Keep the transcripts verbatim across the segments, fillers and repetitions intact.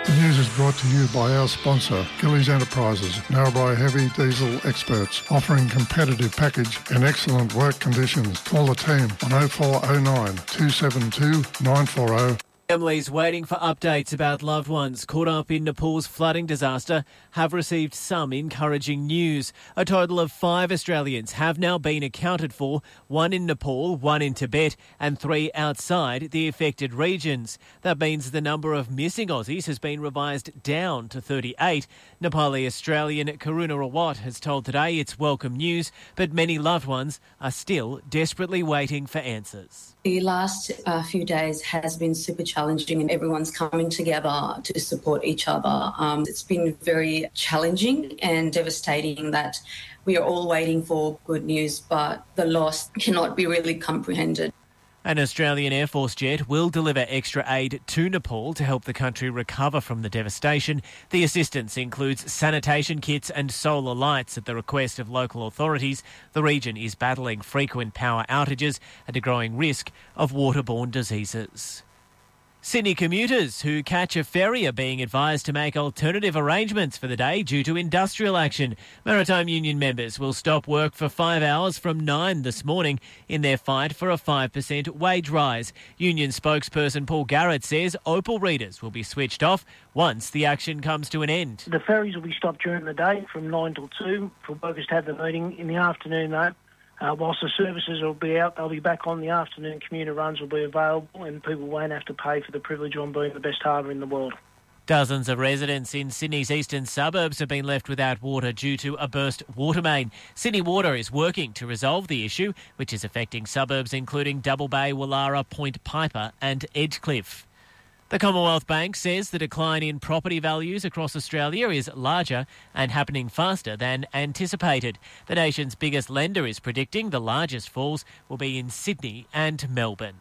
The news is brought to you by our sponsor, Gillies Enterprises, Narrabri Heavy Diesel experts, offering competitive package and excellent work conditions. Call the team on oh four oh nine, two seven two, nine four oh. Families waiting for updates about loved ones caught up in Nepal's flooding disaster have received some encouraging news. A total of five Australians have now been accounted for, one in Nepal, one in Tibet and three outside the affected regions. That means the number of missing Aussies has been revised down to thirty-eight. Nepali Australian Karuna Rawat has told Today it's welcome news, but many loved ones are still desperately waiting for answers. The last uh, few days has been super challenging and everyone's coming together to support each other. Um, it's been very challenging and devastating that we are all waiting for good news, but the loss cannot be really comprehended. An Australian Air Force jet will deliver extra aid to Nepal to help the country recover from the devastation. The assistance includes sanitation kits and solar lights at the request of local authorities. The region is battling frequent power outages and a growing risk of waterborne diseases. Sydney commuters who catch a ferry are being advised to make alternative arrangements for the day due to industrial action. Maritime Union members will stop work for five hours from nine this morning in their fight for a five percent wage rise. Union spokesperson Paul Garrett says Opal readers will be switched off once the action comes to an end. The ferries will be stopped during the day from nine till two for workers to have the meeting. In the afternoon, though, Uh, whilst the services will be out, they'll be back on the afternoon. Commuter runs will be available and people won't have to pay for the privilege on being the best harbour in the world. Dozens of residents in Sydney's eastern suburbs have been left without water due to a burst water main. Sydney Water is working to resolve the issue, which is affecting suburbs including Double Bay, Wallara, Point Piper and Edgecliff. The Commonwealth Bank says the decline in property values across Australia is larger and happening faster than anticipated. The nation's biggest lender is predicting the largest falls will be in Sydney and Melbourne.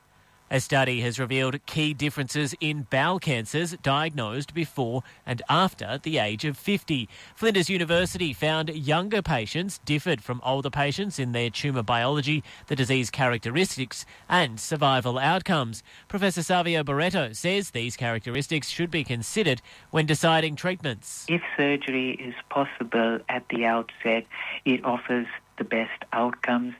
A study has revealed key differences in bowel cancers diagnosed before and after the age of fifty. Flinders University found younger patients differed from older patients in their tumour biology, the disease characteristics and survival outcomes. Professor Savio Barreto says these characteristics should be considered when deciding treatments. If surgery is possible at the outset, it offers the best outcomes.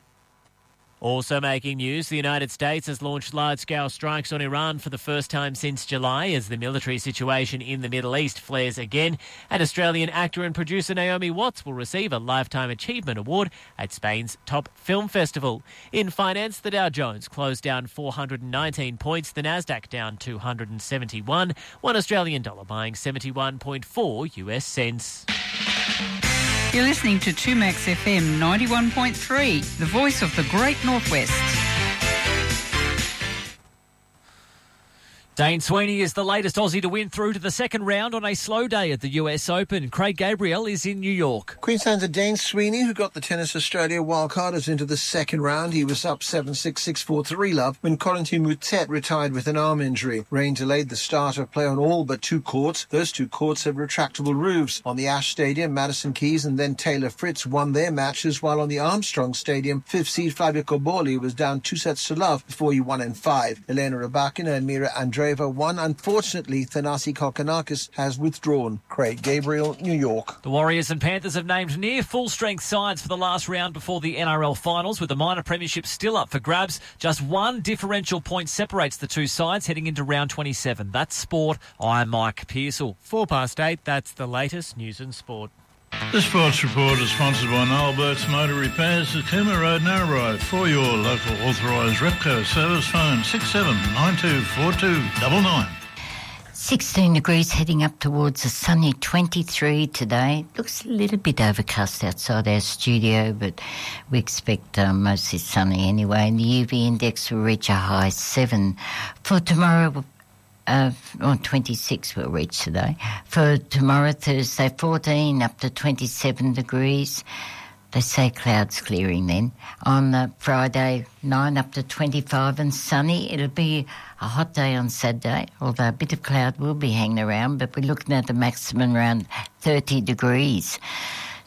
Also making news, the United States has launched large-scale strikes on Iran for the first time since July as the military situation in the Middle East flares again. And Australian actor and producer Naomi Watts will receive a Lifetime Achievement Award at Spain's top film festival. In finance, the Dow Jones closed down four hundred nineteen points, the Nasdaq down two hundred seventy-one, one Australian dollar buying seventy-one point four U S cents. You're listening to two Max F M ninety-one point three, the voice of the Great Northwest. Dane Sweeney is the latest Aussie to win through to the second round on a slow day at the U S Open. Craig Gabriel is in New York. Queenslander Dane Sweeney, who got the Tennis Australia wildcard, is into the second round. He was up seven six, six four, three love when Corentin Moutet retired with an arm injury. Rain delayed the start of play on all but two courts. Those two courts have retractable roofs. On the Ash Stadium, Madison Keys and then Taylor Fritz won their matches, while on the Armstrong Stadium, fifth seed Flavio Cobolli was down two sets to love before he won in five. Elena Rybakina and Mira Andreeva won. Unfortunately, Thanasi Kokkinakis has withdrawn. Craig Gabriel, New York. The Warriors and Panthers have named near full-strength sides for the last round before the N R L finals, with the minor premiership still up for grabs. Just one differential point separates the two sides heading into round twenty-seven. That's sport. I'm Mike Pearsall. Four past eight, that's the latest news and sport. The Sports Report is sponsored by Noel Burt's Motor Repairs at Cooma Road, Narrabri. For your local authorised Repco service, phone six seven nine two four two nine nine. sixteen degrees heading up towards a sunny twenty-three today. Looks a little bit overcast outside our studio, but we expect um, mostly sunny anyway. And the U V index will reach a high seven. For tomorrow, Uh, or twenty-six we'll reach today. For tomorrow, Thursday, fourteen up to twenty-seven degrees. They say clouds clearing then. On uh, Friday, nine up to twenty-five and sunny. It'll be a hot day on Saturday, although a bit of cloud will be hanging around, but we're looking at the maximum around thirty degrees.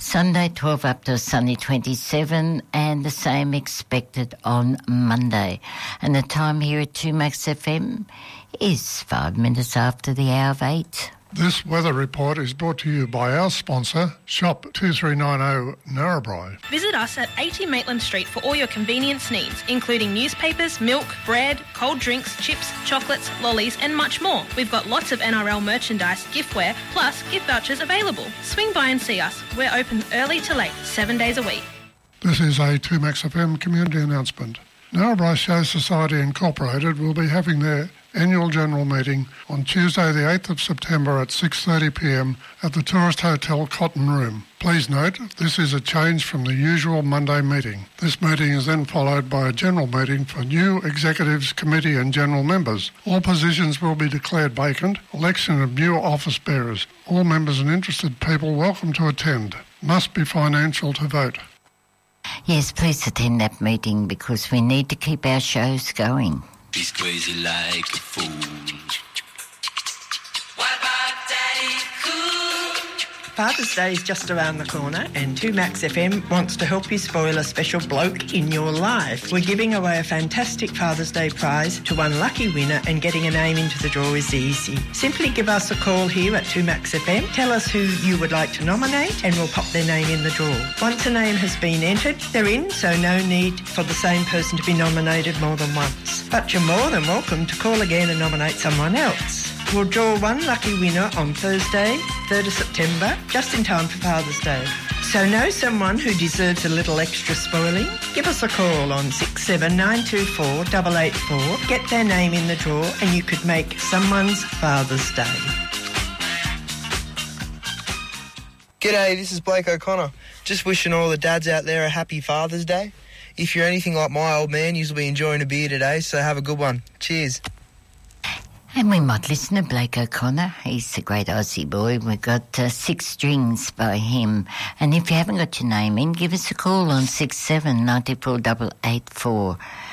Sunday twelve up to a sunny twenty-seven, and the same expected on Monday. And the time here at two Max F M is five minutes after the hour of eight. This weather report is brought to you by our sponsor, Shop two three nine zero Narrabri. Visit us at eighty Maitland Street for all your convenience needs, including newspapers, milk, bread, cold drinks, chips, chocolates, lollies and much more. We've got lots of N R L merchandise, giftware, plus gift vouchers available. Swing by and see us. We're open early to late, seven days a week. This is a two Max F M community announcement. Narrabri Show Society Incorporated will be having their annual general meeting on Tuesday the eighth of September at six thirty p m at the Tourist Hotel Cotton Room. Please note, this is a change from the usual Monday meeting. This meeting is then followed by a general meeting for new executives, committee and general members. All positions will be declared vacant. Election of new office bearers. All members and interested people welcome to attend. Must be financial to vote. Yes, please attend that meeting because we need to keep our shows going. He's crazy like a fool. What about Daddy Cool? Father's Day is just around the corner and two Max F M wants to help you spoil a special bloke in your life. We're giving away a fantastic Father's Day prize to one lucky winner, and getting a name into the draw is easy. Simply give us a call here at two Max F M, tell us who you would like to nominate and we'll pop their name in the draw. Once a name has been entered, they're in, so no need for the same person to be nominated more than once. But you're more than welcome to call again and nominate someone else. We'll draw one lucky winner on Thursday, third of September, just in time for Father's Day. So know someone who deserves a little extra spoiling? Give us a call on six seven nine two four eight eight four, get their name in the draw and you could make someone's Father's Day. G'day, this is Blake O'Connor. Just wishing all the dads out there a happy Father's Day. If you're anything like my old man, you'll be enjoying a beer today, so have a good one. Cheers. And we might listen to Blake O'Connor. He's a great Aussie boy. We've got uh, Six Strings by him. And if you haven't got your name in, give us a call on six seven nine four eight eight four.